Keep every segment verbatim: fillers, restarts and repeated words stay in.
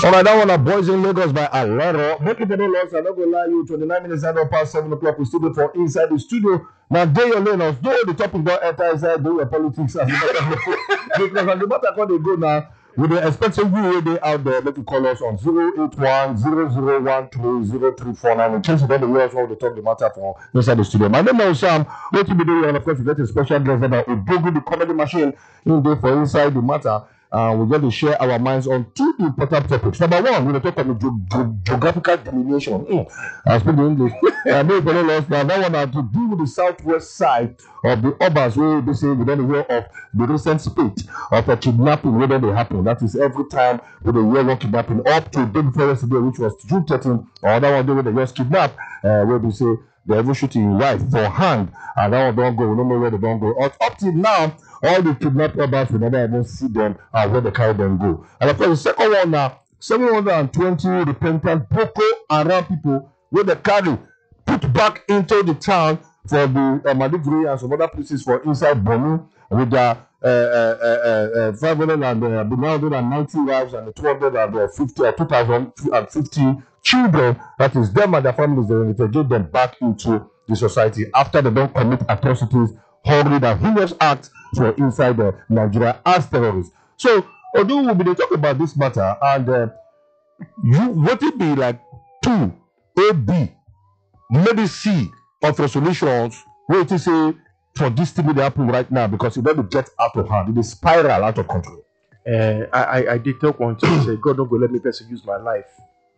All right, that one are Boys in Lagos by Alero. Make it any loss. I'm not going to lie you. twenty-nine minutes out of past seven o'clock. We still go for inside the studio. Now, day your lane. Though the topic don't enter inside, do your politics. As because as the matter when they go now, we be expecting you they out there. Make you call us on zero eight one zero zero one three zero three four nine. In case you don't hear us how they talk the matter for inside the studio. My name is Sam. What you be doing? And of course, we get a special guest about Ubogu, the comedy machine, in there for inside the matter. Uh, we're going to share our minds on two important topics. Number one, we're going to talk about ge- ge- geographical delineation. Mm. I speak the English. I know it's lost now. That one has to do with the southwest side of the Obas, where they say we don't hear of the recent spate of a kidnapping, whether they happen. That is every time with the year one kidnapping up to day before yesterday, which was June thirteenth, or another one day where they just kidnap, uh, where they say they're even shooting wife for hand, and that one don't go. We don't know where they don't go. Up, up till now, all the kidnapped robbers will never even see them and where they carry them go. And of course, the second one now, seven hundred twenty repentant Boko Haram people where they carry put back into the town for the uh, Maiduguri and some other places for inside Borno with their uh, uh, uh, uh, five hundred ninety wives and the two hundred fifty or two thousand fifty children. That is them and their families. They will get them back into the society after they don't commit atrocities, horrid and heinous acts for inside uh, Nigeria as terrorists. So, although we'll be talking about this matter, and uh, you what it be like two A B, maybe C of resolutions, where it is say for this thing that happen right now because it doesn't get out of hand, it is spiral out of control. Uh, I, I I did talk one time say God don't go let me person use my life.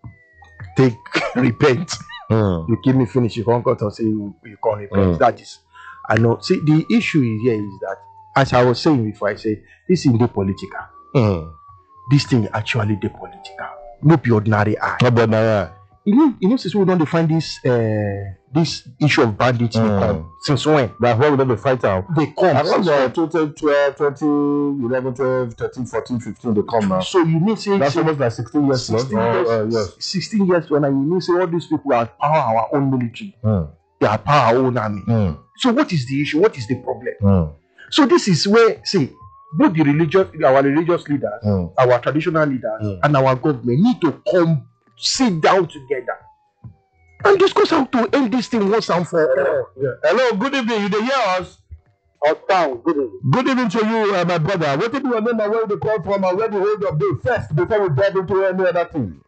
Take repent. Mm. You give me finish, you can't cut or say you, you can't repent. Mm. That is I know. See, the issue here is that, as I was saying before, I say this is the political. Mm. This thing is actually the political. Not the ordinary eye. Not ordinary. You know, you know, since we don't define this uh, this issue of bandits, Mm. they come. Since when? That's why we don't fight out. They come. I Since remember when? twenty twelve, twenty eleven, twelve, thirteen, fourteen, fifteen, they come now. So you mean say That's say almost like sixteen years now. sixteen Oh, years, uh, yes. sixteen years when I you mean say all these people are power our own military. Mm. They are power our own army. Mm. So what is the issue? What is the problem? Mm. So this is where, see, both the religious, our religious leaders, Mm. our traditional leaders, Mm. and our government need to come sit down together and discuss how to end this thing once and for all. Yeah. Hello, good evening. You dey hear us? Uptown, good evening. Good evening to you, uh, my brother. What is your name and where you call from and where the hold of day first before we dive into any other thing?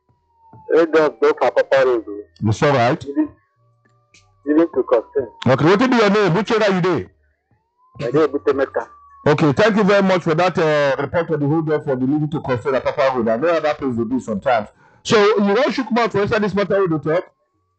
Head of the Papa Road. It's all right. You need to consent. Okay, what is your name? Which area you dey? I did with the Mecca. Okay, thank you very much for that uh, report on the hold up for the living to consider Papa Road. I know that happens to do sometimes. So you want to come out for inside this matter with the talk?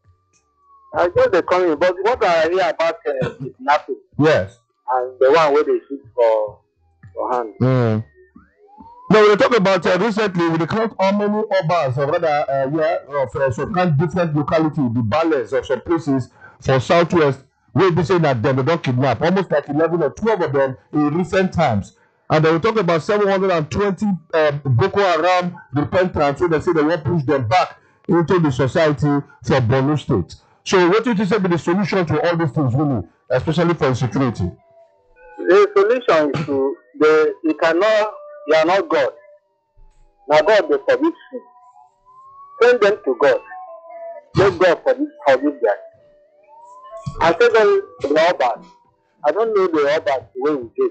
I just the coming, but what I hear about uh, kidnapping Yes. and the one where they shoot for for hand. Mm. Now we talk about uh, recently we count how many Obas or rather uh, yeah, of uh, some kind different locality, the balance of some places for southwest where they say that them they don't kidnap almost like eleven or twelve of them in recent times. And then we talk about seven hundred twenty uh, Boko Haram repentance, so they say they want to push them back into the society for Borno State. So what do you say be the solution to all these things really, especially for insecurity? The solution is to the you cannot you are not God. Now God will forgive you. Send them to God. Let God forgive forgive them. I said them to the Obas. I don't know the Obas the way we did.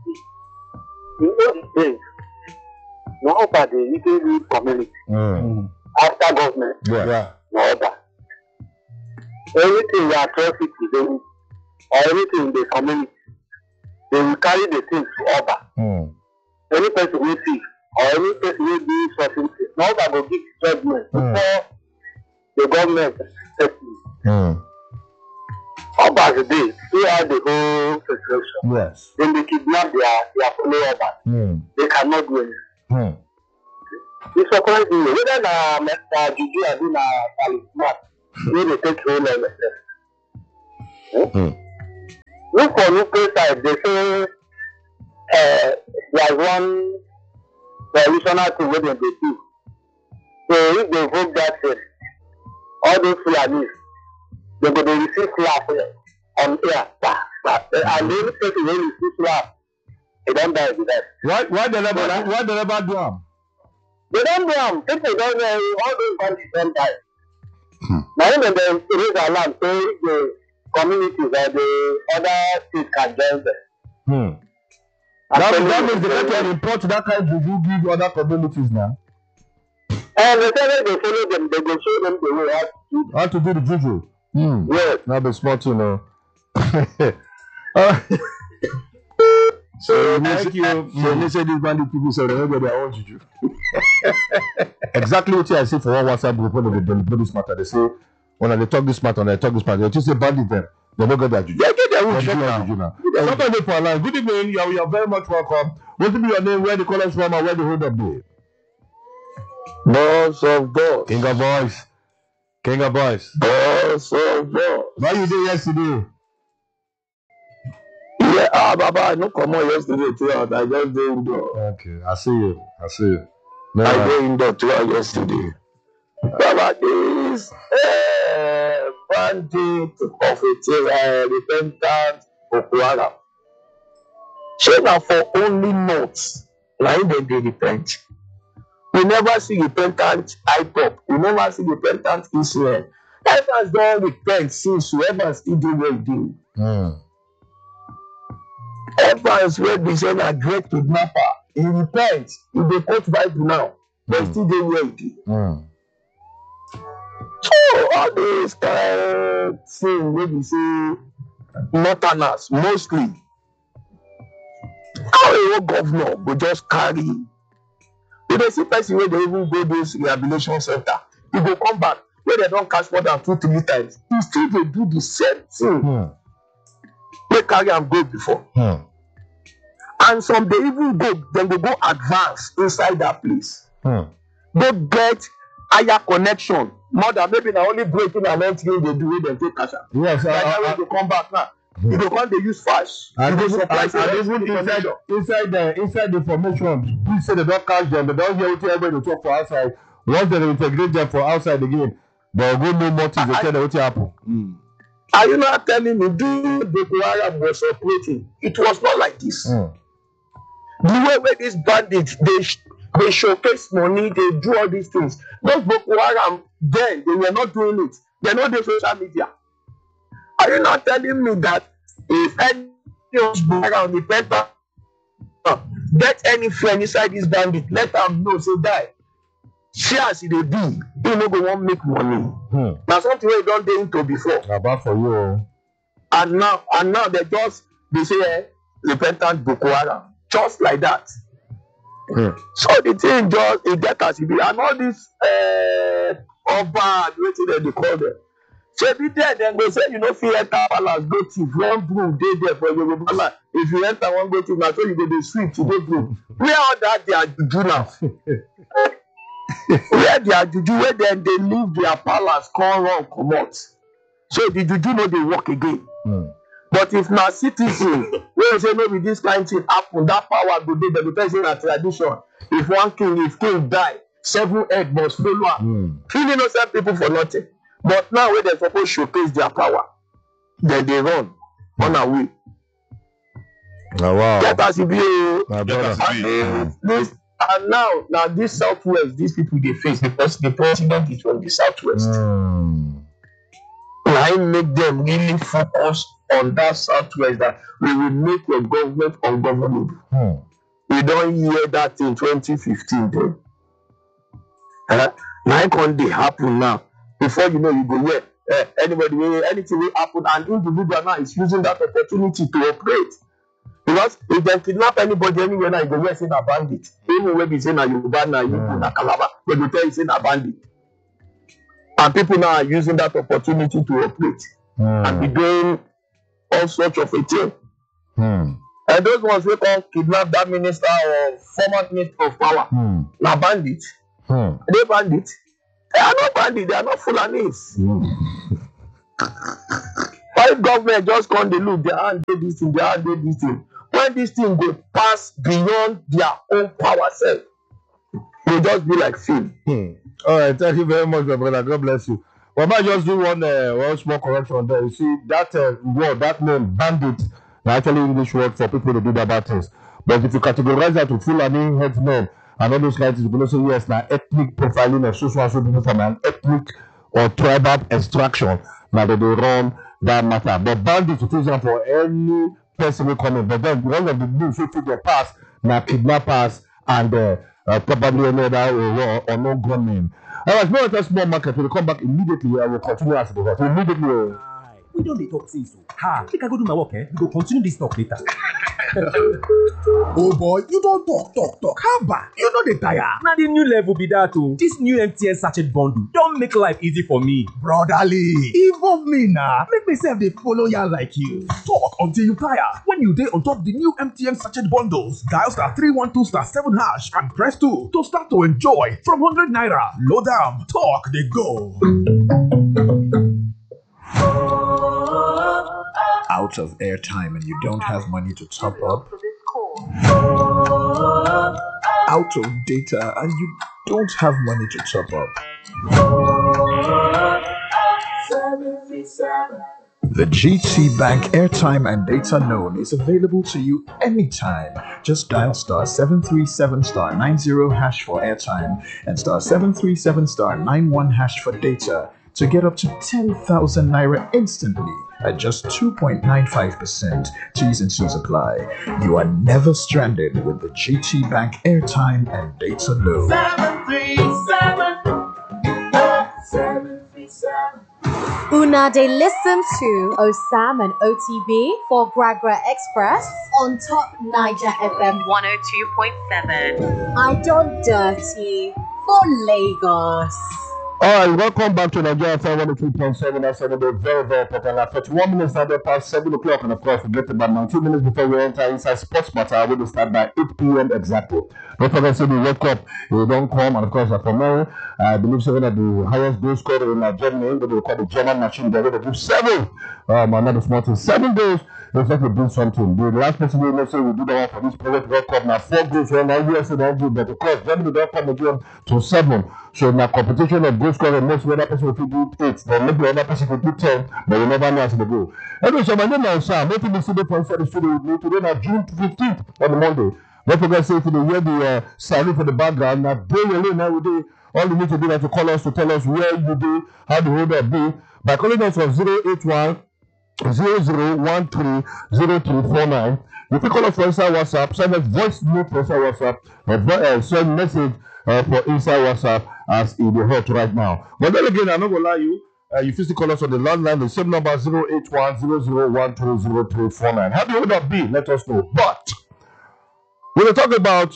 In those days, no Obas they usually lead community Mm. after government. Yeah. yeah. No Obas. Anything the atrocity they will, or anything in the community, they will carry the thing to Oba. Mm. Any person will see, or any person will do something, no Oba will give judgment Mm. before the government takes it. Mm. Oba today, throughout the whole situation, Yes. when they kidnap their, their fellow Oba, Mm. they cannot do anything. Mm. It's surprising me, whether na na juju or na talisman, wey dey take hold of themselves. Mm. Look for local side, they say uh, there's one traditional thing wey dem dey do. So if they vote that thing, all those Fulanis, they go dey receive slap on air, bah, bah. And the only person wey receive slap, e don die be that. Why why they never why they never do am? They don't do them. People don't know all those countries don't die. Hmm. Now even they raise alarm so the communities or the other states can join them. Hmm. That, that means they can report that kind of review give other communities now. And the time they follow them, they go show them the way how to do How to do the juju. Hmm. Yes. Now be smart, you know. uh, So thank you. So they say these bandit people so they don't get their own juju. Exactly what I say for one WhatsApp group when they do this matter. They say when they talk this matter, when they talk this matter, they just say bandit them. They don't get their juju. They get their own They juju do now. their juju now. Sometimes they for line. Good evening. You are, you are very much welcome. What will be your name? Where the call us from and where the hold up day? Boss of boss. King of boys. King of boys. Boss of boss. Why you did yesterday? Yeah, ah, Baba, I no come on yesterday throughout. I just did indoor. Okay, I see you. I see you. No, I no. did indoor throughout yesterday. Baba, this uh, bandit of a uh, repentant Boko Haram. Shey na for only notes. Na him dem dey repent. We never see repentant I P O P. We never see repentant Israel. Evans don repent since so Evans still dey where he dey. Mm. Evans wey be say na great kidnapper, he repent, he dey quote Bible now, but Mm. still dey where he dey. Mm. So all these kind thing wey be say northerners mostly, how a whole governor go just carry, you dey see person wey dey even go those rehabilitation center, he go come back wey dem don catch more than two three times, he still dey do the same thing Mm. wey carry am go before. Mm. And some dey even go, dem go go advance inside that place. Mm. Go get higher connection more than maybe na only breaking and entering dey do wey dem take catch am. Yes, Like I, that I, way go come back now, you go come dey use flash. You and go even, surprise and, and say even the inside, connection. inside the inside the formation, you say they don't catch them, they don't hear what everybody talk for outside. Once they integrate them for outside again, they'll go no more things, they tell them what happen. Mm. Are you not telling me the Boko Haram was operating? It was not like this. Mm. The way wey these bandits dey sh dey showcase money, dey do all these things. Those Boko Haram then they were not doing it. They no dey social media. Are you not telling me that if any of those Boko Haram repentant uh, get any friend inside this bandit, let am know say die. See as e dey be, he no go wan make money. Mm. Na something wey he don dey into before. Na bad for you. Oh. And now and now they just dey say eh, repentant Boko Haram. Just like that. Mm. So the thing just e get as e be, and all this uh, oba wetin dem dey call them, shebi there dem go say you no fit enter palace go thief, one broom dey there for Yoruba land. If you enter one go thief, na so you go dey sweep to go broom. Where all that their juju now? Where their juju wey dem dey leave their palace come run comot? So the juju no dey work again. Mm. But if na citizen wey say no be this kind thing happen, that power go dey, dem go tell you say na tradition. If one king, if king die, seven head must follow am. Mm. Really no send people for nothing. But now wey dem suppose showcase their power, dem dey run on away. Oh, wow. Get as e be o. My brother. And this and now na this southwest these people dey face because the president is from the southwest. Mm. Na im make dem really focus on that southwest, that we will make your government ungovernable. Mm. We don hear that in twenty fifteen then. Uh, na im come dey happen now. Before you know, you go hear uh, anybody wey anything wey happen, and individual now is using that opportunity to operate. Because if dem kidnap anybody anywhere now, you go hear say na bandit. Even wey be say na Yoruba, na Igbo, na Calabar, they go tell you say na bandit. And people now are using that opportunity to operate Mm. and be doing all sorts of a thing. Mm. And those ones wey come kidnap that minister or former minister of power, Mm. na bandit. Mm. Are they bandit? They are not bandit, they are not Fulanis. Mm. Why government just come dey look, their hand dey this thing, their hand dey this thing. When this thing go pass beyond their own power self, they just be like film. Hmm. All right, thank you very much, my brother. God bless you. Well, I might just do one uh, one small correction there. You see, that uh, word, that name, bandit, is actually English word for people to do their bad things. But if you categorize that to Fulani headsmen and all those kinds of things, you can say yes, now ethnic profiling of social and so people from an ethnic or tribal extraction. Now they do run that matter. But bandits utilization for any person will come in. But then one of the news who took the pass now kidnappers and uh, uh, probably another or, or no gunmen. All right, no other small market. We'll come back immediately. I will continue as the host. Immediately. We don't dey talk things so. Ha, make I go do my work, eh? We go continue this talk later. Oh boy, you don't talk, talk, talk. How about you know the tire? Now the new level be that too. This new M T N sachet bundle don't make life easy for me. Brotherly, involve me now. Make myself they follow ya like you. Talk until you tire. When you dey on top the new M T N sachet bundles, dial star three one two star seven hash and press two to start to enjoy from one hundred naira. Load down, talk they go. Out of airtime and you don't have money to top up. Out of data and you don't have money to top up. The G T Bank airtime and data loan is available to you anytime. Just dial star seven three seven star nine zero hash for airtime and star seven three seven star nine one hash for data to get up to ten thousand naira instantly at just two point nine five percent. T's and C's apply. You are never stranded with the G T Bank airtime and data loan. seven three seven seven three seven Una de listen to Osam and O T B for Gragra Express on Top Niger F M one oh two point seven. I don't dirty for Lagos. All right, welcome back to Nigeria F M one oh two point seven. That's very, very, very important. Like thirty-one minutes now, they're past seven o'clock, and of course, we get about nineteen minutes before we enter inside Sports Matter. We will start by eight p.m. exactly. Don't forget to the World Cup. You don't come, and of course, for now, I believe seven at the highest goal scorer in Germany. They will call the German machine. They're going to give seven. Um, another small thing. Seven goals. It's like we do something. The last person we know say we do that one for this project World Cup. Now four goals. Well, now U S A don't do, but of course, Germany don't come again to seven. So now competition of goal scorer, most other person will do eight. Then maybe another person will do ten, but you never know as they go. Anyway, so my name is Sam. What you see the for the studio with me today now June fifteenth on Monday. Don't forget say to the hear the uh, salute for the background. Now day you now we do all you need to do is to call us to tell us where you do, how the hold up be by calling us on zero eight one zero zero one three zero three four nine. You can call us for inside WhatsApp, send us voice note for inside WhatsApp, and uh, send message uh, for inside WhatsApp as in the hot right now. But then again, I'm not gonna lie you. Uh, you physically call us on the landline, the same number zero eight one zero zero one three zero three four nine. How do you hold up be? Let us know. But we're gonna talk about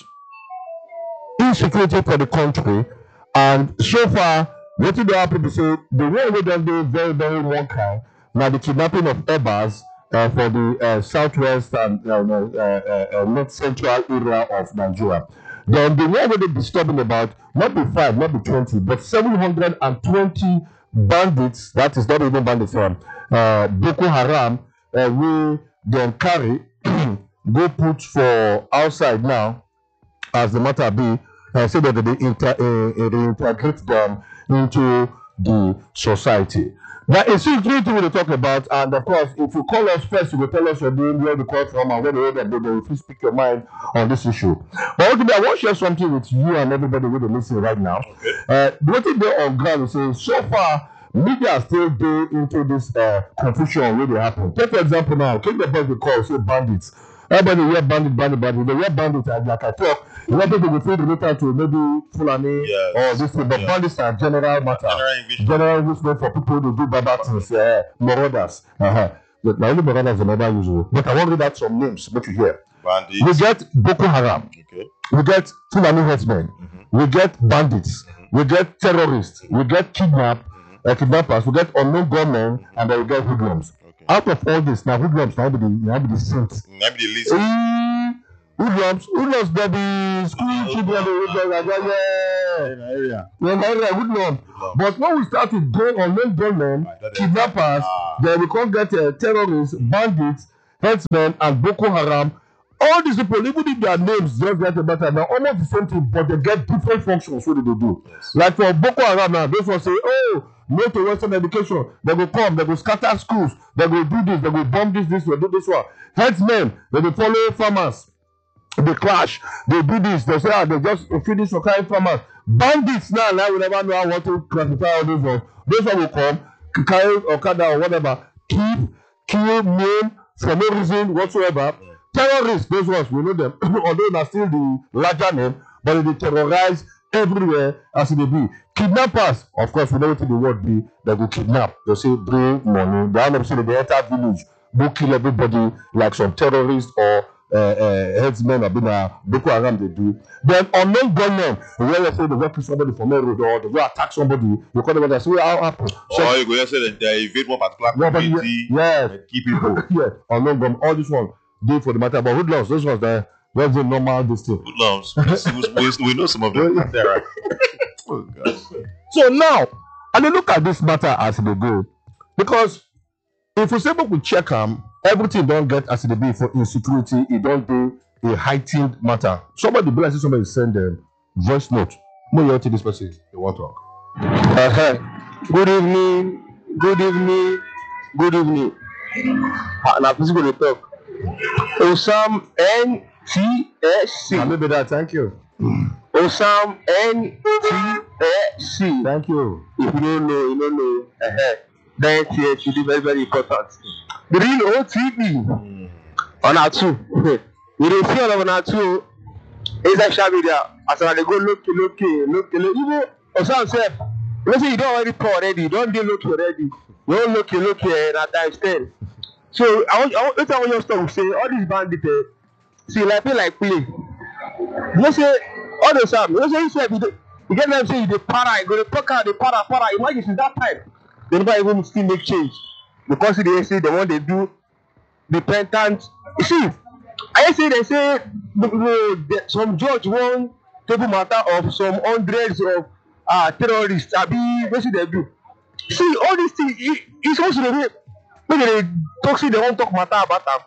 insecurity for the country, and so far, what did happen to say the way we don't do very, very long time. Now the kidnapping of Ebas uh, for the uh, southwest and uh, uh, uh, north central area of Nigeria. Then the one they're disturbing about not be five, not be twenty, but seven hundred and twenty bandits. That is not even bandits from uh, Boko Haram. Uh, we then carry go put for outside now, as the matter be, uh, so that they inter, uh, they integrate them into the society. Now, it's three things we talk about, and of course, if you call us first, you will tell us your name, where you call from, and where the other day, if you speak your mind on this issue. But ultimately, I want to share something with you and everybody who is listening right now. Uh, what is there on ground is saying, so far, media still go into this uh, confusion where they happen. Take for example now, take the boys we call, say bandits. Everybody wear bandit, bandit, bandit. They wear bandits, and like I talk, you want people to feel related to maybe Fulani yes. or this thing, but yes. bandits are general matter. General English. General English for people to do bad things, uh, marauders. Uh-huh. Now, only marauders are never usual. But I want to read out some names, what you hear. Bandits. We get Boko Haram. Okay. We get Fulani herdsmen. Mm-hmm. We get bandits. Mm-hmm. We get terrorists. Mm-hmm. We get kidnap, mm-hmm. uh, kidnappers. We get unknown gunmen, mm-hmm. and then we get hoodlums. Okay. Out of all this, now hoodlums now be the now be the saints. Now be the least. Hoodlums, hoodlums, they be school children, yeah, yeah, hoodlums. But when we start to go on main gunmen, kidnappers, ah. then we can't get uh, terrorists, bandits, herdsmen, and Boko Haram. All these people, even if their names just get a better, now almost the same thing, but they get different functions. What do they do? Yes. Like for Boko Haram now, those ones say, oh, no to Western education. They will come, they will scatter schools, they will do this, they will bomb this, this, they will do this one. Herdsmen, they will follow farmers. they clash, they do this, they say, ah, they just finish for carrying farmers. Bandits now, now we never know how want to classify all those ones. Those ones will come, carry Okada or whatever, keep, kill, maim, for no reason whatsoever. Terrorists, those ones, we know them, although they're still the larger name, but they terrorize everywhere as it may be. Kidnappers, of course, we know what the word be, they will kidnap. They say, bring money. They are not saying they enter village, go kill everybody like some terrorists or uh, uh, headsmen have been a Boko Haram they do. Then unknown gunmen, where they say they go kill somebody from a road or they go attack somebody, you call them and say, how happen? So, or you go say that they invade one particular community yes. and keep people. Yes, unknown gunmen, all this one, do for the matter. But hoodlums, those ones there, that's the normal this thing. Hoodlums, we, we know some of them. They're right. Oh, God. So now, and they look at this matter as they go, because if we say we could check them, everything don't get as they be for insecurity, it don't do a heightened matter. Somebody bless somebody send them voice note. More you to this person, they want to talk. Uh-huh. Good evening, good evening, good evening. Uh, now please go to talk. Osam N T S C. And maybe that, thank you. Osam N T S C. Thank you. If you don't know, you don't know. Uh-huh. Then T S C is very, very important. The real O T B mm. on our two. We don't see all of our two. It's like social media. As I go look, look, look, look. Even Osam said, let's say you don't already call already, you don't do look already. You don't look, look here at times ten. So I want, I want, I want your stuff say all these bandits. Uh, see, like play, like play. Let's say all the time. Let's say you say you, you get them say you the para, you go to talk out the para, para. Imagine since that time, they never even still make change because they say the one they do repentant. You see, I say they say the, the, the, some judge won table matter of some hundreds of uh, terrorists. I be what should they do? See all these things. It's supposed to be. When they talk, say they won't talk matter about them.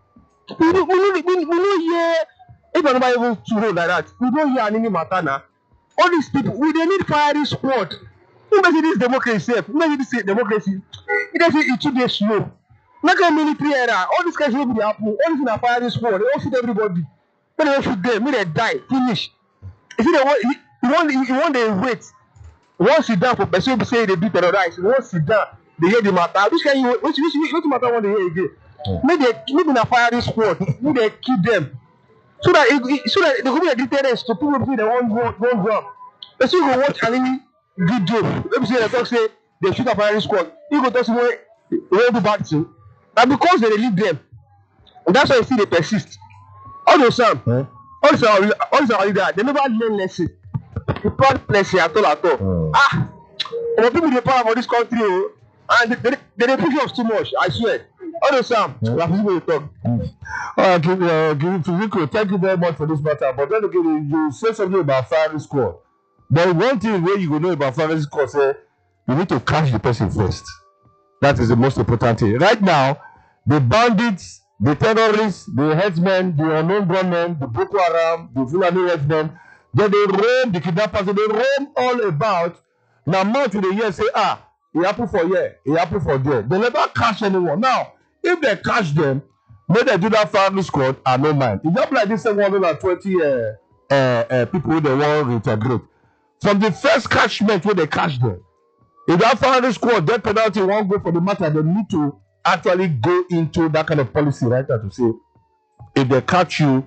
We don't, we don't, we, we don't hear, if I'm not able to hold like that, we don't hear any matter now. All these people, we they need firing squad. Who makes this democracy safe? Who makes this democracy? It doesn't, it should be slow. Not a military era, all these guys will be happen, all this in a firing squad, they all shoot everybody. When they shoot them, when they die, finish. You see, they want, you want, you want they wait. Once you down for person who say they do terrorize, once you down, they hear the matter. Which can you which which which, which matter want to hear again? Mm. Maybe they maybe in a firing squad, maybe they kill them. So that it, it, so that they go be a deterrence to people say they want one job. But you go watch any video. Let me say they talk say they shoot a firing squad. You go talk say they won't do bad thing. And because they leave them, and that's why you see they persist. All those some, mm. all those all those are that they never learn lesson. They plan lesson at all at all. Mm. Ah, and people they power for this country. Oh, and they, they, they push us too much, I swear. All the Sam, we have people to talk. Mm. All right, give, uh, give it to Rico. Thank you very much for this matter. But then again, you say something about firing squad. But one thing where you go know about firing squad, say you need to catch the person first. That is the most important thing. Right now, the bandits, the terrorists, the headsmen, the unknown gunmen, the Boko Haram, the Fulani headsmen, then they roam, the kidnappers, they roam all about. Now, more to the year say, ah, it happened for here, it happened for there. They never catch anyone. Now, if they catch them, may they do that firing squad, I don't mind. It's not like this seven hundred twenty uh, uh, uh, people they want to integrate. From the first catchment where they catch them, if that firing squad, that penalty won't go for the matter, they need to actually go into that kind of policy right now to say, if they catch you,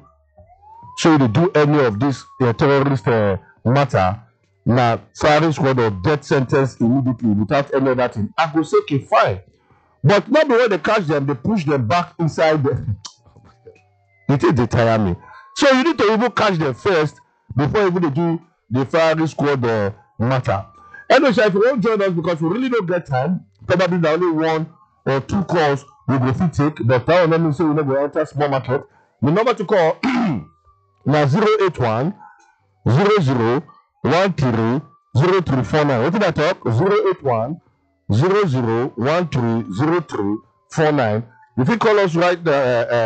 so they do any of this uh, terrorist uh, matter, now firing squad or death sentence immediately without any of that thing. I could say okay, fine. But not the way they catch them, they push them back inside the it is they tire me. So you need to even catch them first before even they do the firing squad uh, matter. Anyway, so if you won't join us because we really don't get time, probably the only one or two calls we will fit take, but that will not mean say we never enter small market. The number to call now zero eight one zero zero one three zero three four nine. What did I talk? Zero eight one zero zero one three zero three four nine. If you call us right there. Uh, uh,